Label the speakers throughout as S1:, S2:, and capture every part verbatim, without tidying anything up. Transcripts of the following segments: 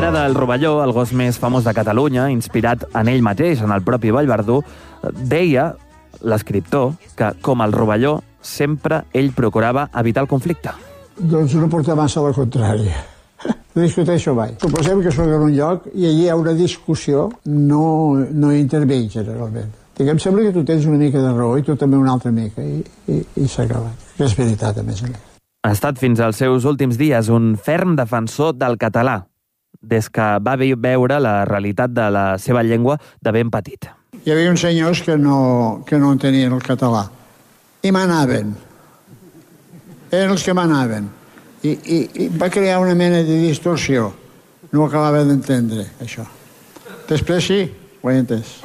S1: Pere del Rovelló, el gos més famós de Catalunya, inspirat en ell mateix, en el propi Vallverdú, deia, l'escriptor, que, com el Rovelló, sempre ell procurava evitar el conflicte.
S2: Doncs no porta massa la contrària. No discuteixo mai. Suposem que soc en un lloc i allí hi ha una discussió, no, no intervé generalment. I em sembla que tu tens una mica de raó i tu també una altra mica, i, i, i s'ha acabat. Que és veritat, a més a més.
S1: Ha estat fins als seus últims dies un ferm defensor del català, des que va veure la realitat de la seva llengua de ben petit.
S2: Hi havia uns senyors que no, que no entenien el català i manaven. Eren els que manaven. I, i, i va crear una mena de distorsió. No ho acabava d'entendre, això. Després sí, ho he entès.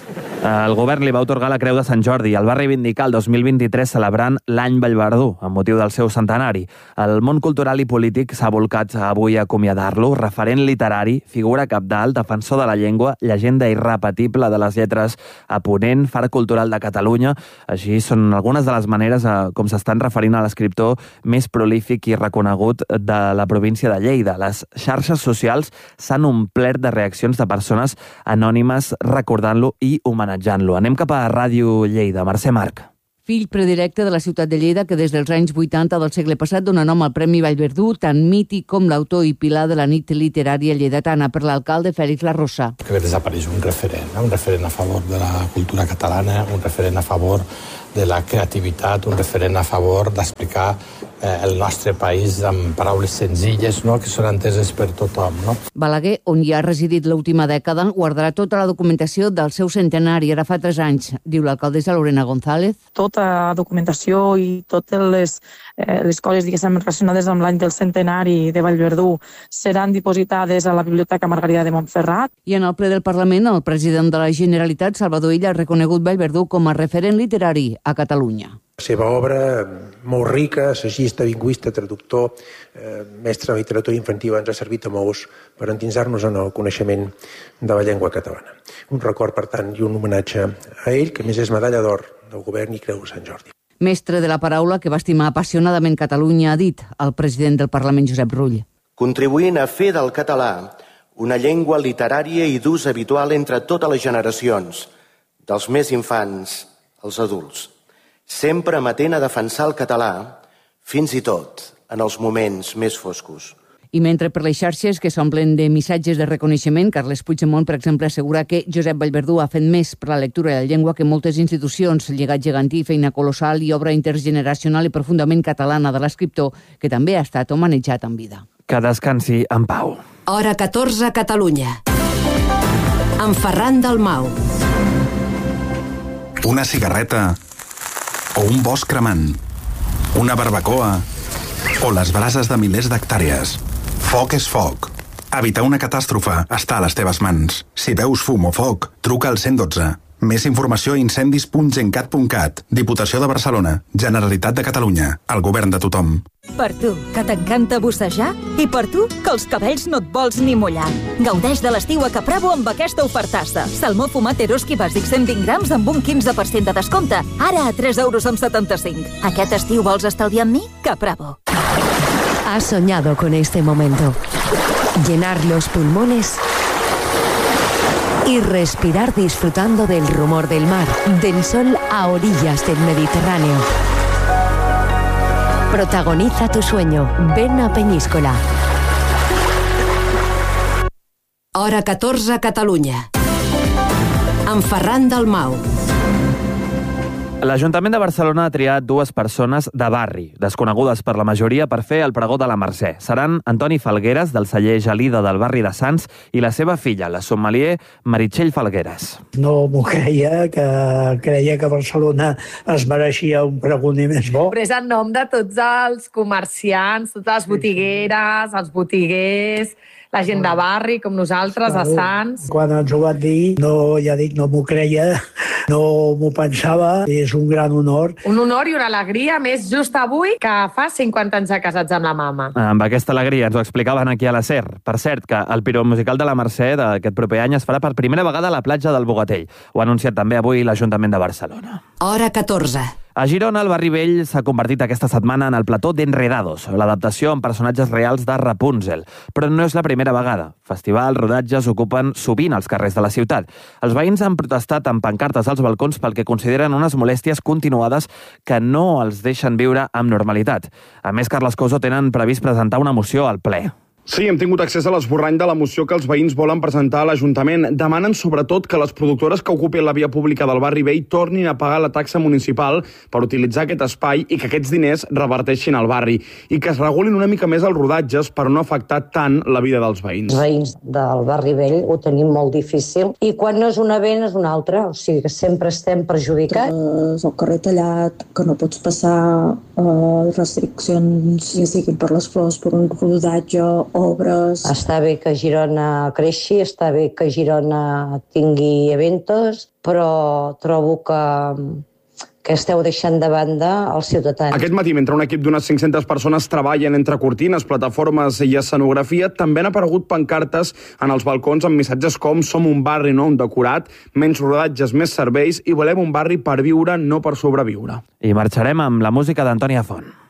S1: El govern li va atorgar la Creu de Sant Jordi i el va reivindicar el dos mil vint-i-tres celebrant l'any Vallverdú, amb motiu del seu centenari. El món cultural i polític s'ha volcat avui a acomiadar-lo, referent literari, figura cabdal, defensor de la llengua, llegenda irrepetible de les lletres a ponent, far cultural de Catalunya. Així són algunes de les maneres a, com s'estan referint a l'escriptor més prolífic i reconegut de la província de Lleida. Les xarxes socials s'han omplert de reaccions de persones anònimes recordant-lo i homenatjant-lo. Anem cap a Ràdio Lleida. Mercè Marc.
S3: Fill predilecte de la ciutat de Lleida, que des dels anys vuitanta del segle passat dona nom al Premi Vallverdú, tan mític com l'autor i pilar de la nit literària lleidatana, per l'alcalde Fèlix Larrosa.
S4: Que desapareix un referent, un referent a favor de la cultura catalana, un referent a favor de la creativitat, un referent a favor d'explicar eh, el nostre país amb paraules senzilles, no?, que són enteses per tothom. No?
S3: Balaguer, on hi ha residit l'última dècada, guardarà tota la documentació del seu centenari, ara fa tres anys, diu l'alcaldessa Lorena González.
S5: Tota la documentació i totes les, eh, les coses, diguéssim, relacionades amb l'any del centenari de Vallverdú seran dipositades a la Biblioteca Margarida de Montferrat.
S3: I en el ple del Parlament, el president de la Generalitat, Salvador Illa, ha reconegut Vallverdú com a referent literari a Catalunya.
S6: La seva obra, molt rica, assagista, lingüista, traductor, eh, mestre de literatura infantil, ens ha servit a molts per endinsar-nos en el coneixement de la llengua catalana. Un record, per tant, i un homenatge a ell, que més és medalla d'or del govern i Creu de Sant Jordi.
S3: Mestre de la paraula que va estimar apassionadament Catalunya, ha dit el president del Parlament, Josep Rull.
S7: Contribuint a fer del català una llengua literària i d'ús habitual entre totes les generacions, dels més infants als adults, sempre amatent a defensar el català, fins i tot en els moments més foscos.
S3: I mentre per les xarxes que s'omplen de missatges de reconeixement, Carles Puigdemont, per exemple, assegura que Josep Vallverdú ha fet més per la lectura i la llengua que moltes institucions, llegat gegantí, feina colossal i obra intergeneracional i profundament catalana de l'escriptor, que també ha estat homenatjat en vida.
S1: Que descansi en pau.
S8: Hora catorze, Catalunya. Amb Ferran Dalmau.
S9: Una cigarreta o un bosc cremant, una barbacoa o les brases de milers d'hectàrees. Foc és foc. Evitar una catàstrofe està a les teves mans. Si veus fum o foc, truca al cent dotze. Més informació a incendis punt gencat punt cat. Diputació de Barcelona. Generalitat de Catalunya. El govern de tothom.
S10: Per tu, que t'encanta bussejar, i per tu, que els cabells no et vols ni mullar. Gaudeix de l'estiu a Capravo amb aquesta ofertassa. Salmó fumat Eroski bàsic cent vint grams amb un quinze per cent de descompte. Ara a tres euros amb setanta-cinc. Aquest estiu vols estalviar amb mi? Capravo.
S8: Has soñado con este momento. Llenar los pulmones y respirar disfrutando del rumor del mar, del sol a orillas del Mediterráneo. Protagoniza tu sueño. Ven a Peñíscola. Hora catorze, Catalunya. Amb Ferran Dalmau.
S1: L'Ajuntament de Barcelona ha triat dues persones de barri, desconegudes per la majoria, per fer el pregó de la Mercè. Seran Antoni Falgueres, del celler Gelida del barri de Sants, i la seva filla, la sommelier Meritxell Falgueres.
S11: No m'ho creia, que creia que Barcelona es mereixia un pregoni més bo.
S12: Però és en nom de tots els comerciants, totes les botigueres, els botiguers, la gent de barri, com nosaltres, a Sants.
S11: Quan ens ho van dir, no, ja dic, no m'ho creia, no m'ho pensava, és un gran honor.
S12: Un honor i una alegria, més just avui, que fa cinquanta anys de casats amb la mama.
S1: Amb aquesta alegria ens ho explicaven aquí a la SER. Per cert, que el Piró Musical de la Mercè d'aquest proper any es farà per primera vegada a la platja del Bogatell. Ho ha anunciat també avui l'Ajuntament de Barcelona.
S8: Hora catorze.
S1: A Girona, el Barri Vell s'ha convertit aquesta setmana en el plató d'Enredados, l'adaptació amb personatges reals de Rapunzel. Però no és la primera vegada. Festivals, rodatges ocupen sovint els carrers de la ciutat. Els veïns han protestat amb pancartes als balcons pel que consideren unes molèsties continuades que no els deixen viure amb normalitat. A més, Carles Couso tenen previst presentar una moció al ple.
S13: Sí, hem tingut accés a l'esborrany de la moció que els veïns volen presentar a l'Ajuntament. Demanen sobretot que les productores que ocupin la via pública del Barri Vell tornin a pagar la taxa municipal per utilitzar aquest espai i que aquests diners reverteixin al barri i que es regulin una mica més els rodatges per no afectar tant la vida dels veïns.
S14: Els veïns del Barri Vell ho tenim molt difícil i quan no és un event és un altre, o sigui que sempre estem perjudicats.
S15: És el carrer tallat, que no pots passar eh, restriccions, ja siguin per les flors, per un rodatge, obres.
S14: Està bé que Girona creixi, està bé que Girona tingui eventos, però trobo que, que esteu deixant de banda els ciutadans.
S13: Aquest matí, mentre un equip d'unes cinc-centes persones treballen entre cortines, plataformes i escenografia, també han aparegut pancartes en els balcons amb missatges com «Som un barri, no un decorat», «Menys rodatges, més serveis» i «Volem un barri per viure, no per sobreviure».
S1: I marxarem amb la música d'Antònia Font.